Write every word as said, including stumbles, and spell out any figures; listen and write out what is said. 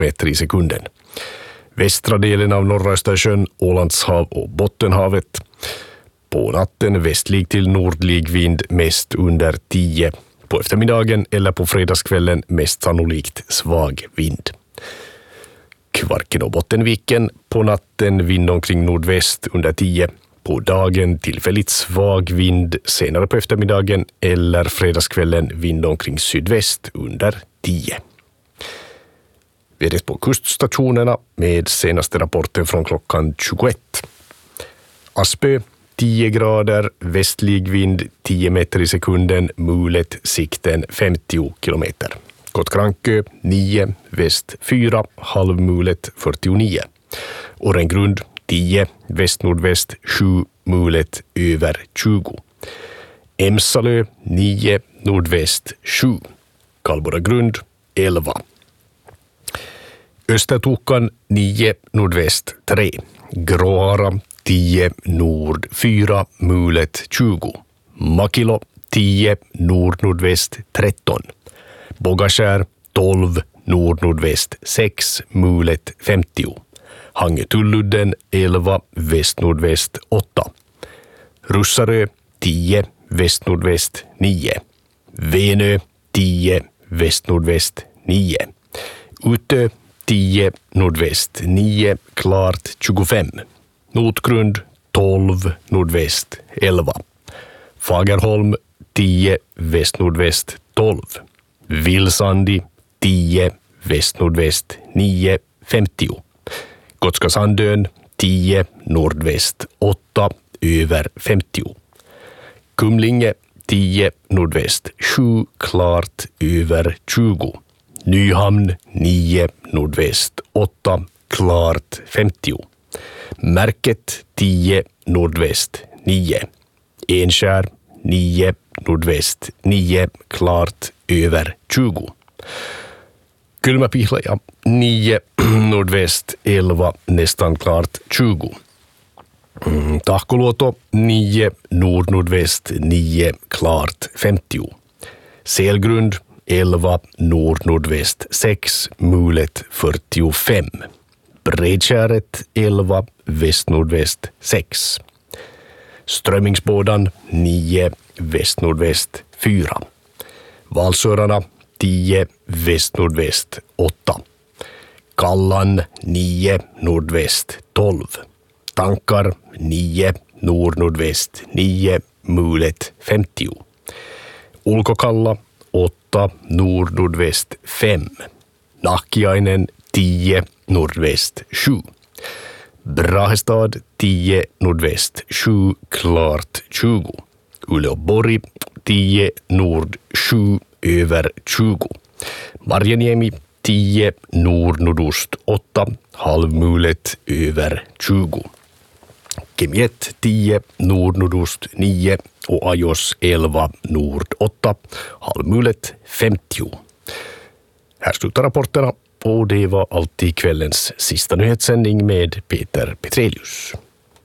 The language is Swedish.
meter i sekunden. Västra delen av norra Östersjön, Ålandshav och Bottenhavet. På natten västlig till nordlig vind mest under tio. På eftermiddagen eller på fredagskvällen mest sannolikt svag vind. Kvarken och Bottenviken, på natten vind omkring nordväst under tio. På dagen tillfälligt svag vind senare på eftermiddagen eller fredagskvällen vind omkring sydväst under tio. Vädret på kuststationerna med senaste rapporten från klockan tjugoett. Aspö tio grader, västlig vind tio meter i sekunden, mulet sikten femtio kilometer. Kottkrankö nio, väst fyra, halvmulet fyrtionio. Årengrund tio, väst-nordväst sju, mulet över tjugo. Emsalö nio, nordväst sju. Kallborragrund elva. Östertokan nio, nordväst tre. Gråhara tio, nord fyra, mulet tjugo. Makilo tio, nord-nordväst tretton. Bogaskär tolv, nord-nordväst sex, mulet femtio. Hangetulludden elva, väst-nordväst åtta. Russarö tio, väst-nordväst nio. Venö tio, väst-nordväst nio. Utö tio, nordväst nio, klart tjugofem. Notgrund tolv, nordväst elva. Fagerholm tio, väst-nordväst tolv. Vilsandi tio, väst-nordväst nio, femtio. Gotska Sandön tio, nordväst åtta, över femtio. Kumlinge tio, nordväst sju, klart över tjugo. Nyhamn nio, nordväst åtta, klart femtio. Märket tio, nordväst nio. Enskär nio, nordväst nio, klart över tjugo. Kylmäpihlaja nio, nordväst elva, nästan klart tjugo. Mm, Tahkoluoto nio, nord-nordväst nio, klart femtio. Selgrund elva, nord-nordväst sex, mulet fyrtiofem. Bredskäret elva, väst-nordväst sex. Strömmingsbådan nio, väst-nordväst fyra. Valsörarna tio, väst-nordväst åtta. Kallan nio, nordväst tolv. Tankar nio, nord-nordväst nio, mulet femtio. Ulkokalla åtta, nord-nordväst fem. Nahkiainen tio, nordväst sju. Brahestad tio, nordväst sju, klart tjugo. Uleåborg tio, nord sju, över tjugo. Marjaniemi tio, nord-nordost åtta, halvmulet över tjugo. Kemiet tio, nord-nordost nio och Ajos elva, nord åtta, halvmulet femtio. Här slutar rapporterna och det var allt i kvällens sista nyhetssändning med Peter Petrelius.